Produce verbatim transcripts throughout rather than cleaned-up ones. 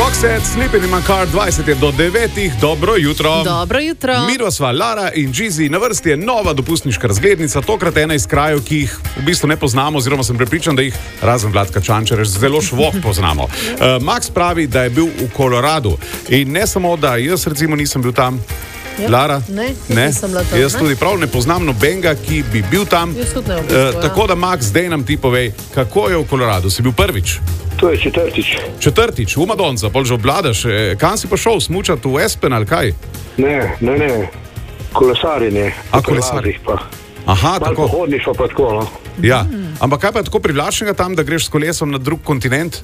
Roxette, Sleeping in my car, dvajset je do devetih, dobro jutro. Dobro jutro. Midva sva Lara in Gizi, na vrsti je nova dopustniška razglednica, tokrat ena iz krajev, ki jih v bistvu ne poznamo, oziroma sem prepričan, da jih razen Vladka Čančarja zelo švoh poznamo. Uh, Max pravi, da je bil v Koloradu in ne samo, da jaz recimo nisem bil tam. Ja, Lara? Ne, ne? nisem bila tam. Jaz tudi prav ne poznam nobenega, ki bi bil tam. Jaz tudi ne v bistvu, uh, tako da, Max, zdaj nam ti povej, kako je v Koloradu? Si bil prvič? To je četrtič. Četrtič, v Madonca, pol že obvladaš. E, kam si pa šel, smučati v Espen ali kaj? Ne, ne, ne. Kolesarjenje. A, kolesarjenje. Aha, malo tako. pohodništvo pa tako, no. Ja, ampak kaj pa je tako privlačnega tam, da greš s kolesom na drug kontinent?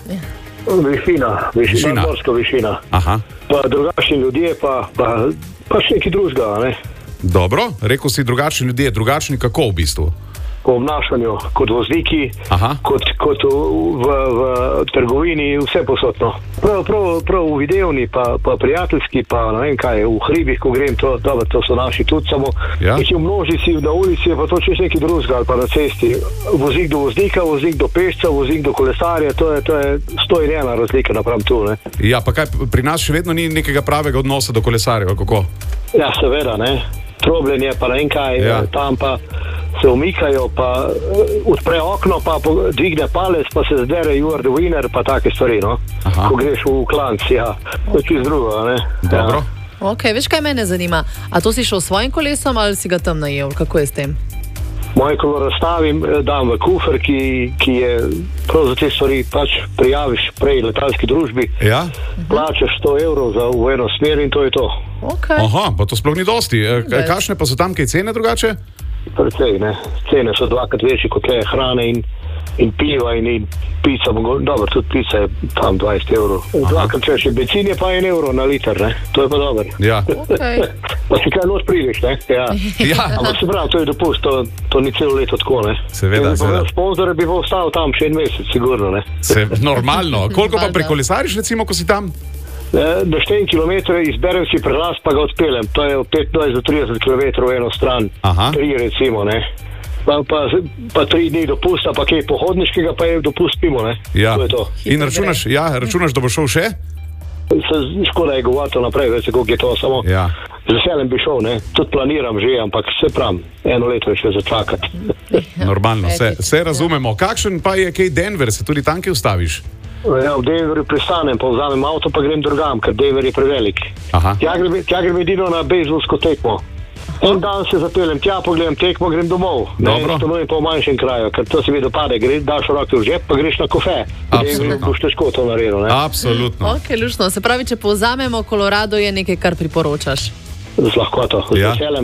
Višina, višina, gorska višina. Aha. Pa drugačni ljudje, pa, pa, pa še nekaj drugega, ne. Dobro, rekel si drugačni ljudje, drugačni kako v bistvu? Po obnašanju, kot vozniki, kot, kot v, v, v trgovini, vse posodno. Prav, prav, prav v videovni, pa, pa prijateljski, pa ne vem kaj, v hribih, ko grem, to, dobro, to so naši tudi samo. Ja. Nekaj v množici, na ulici je pa to čez nekaj drugega, ali pa na cesti. Voznik do voznika, voznik do pešca, voznik do kolesarja, to je, to je sto in ena razlika napram tu, ne. Ja, pa kaj, pri nas še vedno ni nekega pravega odnosa do kolesarjev, kako? Ja, seveda, ne. Trobljenje, pa ne vem kaj, ja. Tam pa se umikajo, pa odpre okno, pa dvigne palec, pa se zdere you are the winner, pa take stvari, no. Aha. Ko greš v klanc, ja. To je čist drugo, ne. Dobro. Ja. Ok, veš kaj mene zanima? A to si šel s svojim kolesom ali si ga tam najel? Kako je s tem? Moje kolo razstavim, dam v kufer, ki, ki je prav za te stvari, pač prijaviš prej letalski družbi, ja? Plačaš sto evrov za v eno smer in to je to. Okay. Aha, pa to sploh ni dosti. E, kakšne pa so tam kaj cene drugače? Precej, ne. Cene so dvakrat večji kot le hrane in, in piva in, in pica, dobro, tudi pica je tam dvajset evrov. Dvakrat več, benzin je pa en evro na liter, ne. To je pa dobro. Ja. Okay. Pa si kaj noč prideš, ne? Ja. Ja. Ampak se pravi, to je dopust, to, to ni celo leto tako, ne. Seveda, seveda. Sponzor bi bo ostal tam še en mesec, sigurno, ne. Se, normalno. Koliko pa prekolesariš, recimo, ko si tam? Da štejem kilometre, izberem si prelaz, pa ga odpeljem. To je od petnajst do trideset kilometrov v eno stran. Aha. Tri recimo, ne. Pa, pa, pa tri dni dopusta, pa kaj pohodniškega, pa je dopust pimo, ne. Ja. To je to. In računaš, ja, računaš, da bo šel še? Se, škoda je govoriti naprej, veste, koliko je to, samo ja. Z veseljem bi šel, ne. Tudi planiram že, ampak se pravim, eno leto je še začakati. Normalno, se, se razumemo. Kakšen pa je kaj Denver, se tudi tam kaj ustaviš? Ja, v Denverju pristanem, pa vzamem avto, pa grem drugam, ker Denver je prevelik. Tja grem, tja grem edino na bejzbolsko tekmo. En dan se zapeljem tja, pogledam tekmo, grem domov. Dobro. Ne, stanujem pa v manjšem kraju, ker to se mi dopade. Greš, daš roke v žep, pa greš na kofe. V Denverju boš težko to naredil, ne? Absolutno. Ok, lušno. Se pravi, če povzamemo, Kolorado je nekaj, kar priporočaš. Z lahkoto, z ja. veseljem.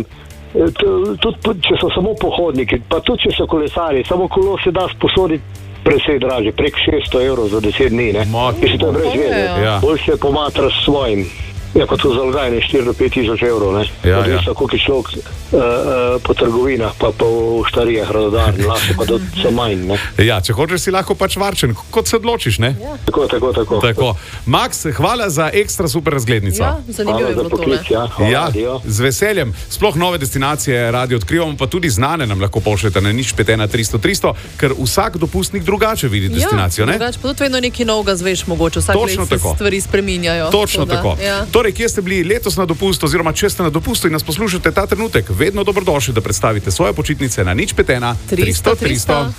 Tudi če so samo pohodniki, pa tudi če so kolesari, samo kolo se da sposoditi precej draže, prek šeststo evrov za deset dni, ne? Mislim, to je brez veze. Ja. Bolj se pomatra s svojim. Je pa to zalogajne štiri do pet tisoč evrov, ne? Ja, odvisno, ja. koliko je človek uh, uh, po trgovinah, pa po štarijah, radodarni, lahko pa do so manj, ne? Ja, če hočeš si lahko pač varčen, kot se odločiš, ne? Ja. Tako, tako, tako. Tako. Max, hvala za ekstra super razglednico. Ja, zanimivo je bilo to, ne? Ja, ja, z veseljem. Sploh nove destinacije radio odkrivamo, pa tudi znane nam lahko pošljete na nič pet ena tristo tristo, ker vsak dopustnik drugače vidi destinacijo, ja, ne? Drugače, pa tudi vedno nekaj novega zveš mogoče, vsak let se stvari spreminjajo. Točno tako. Ja. Torej, kje ste bili letos na dopustu, oziroma če ste na dopustu in nas poslušate ta trenutek, vedno dobrodošli, da predstavite svoje počitnice na nič pet ena tristo tristo.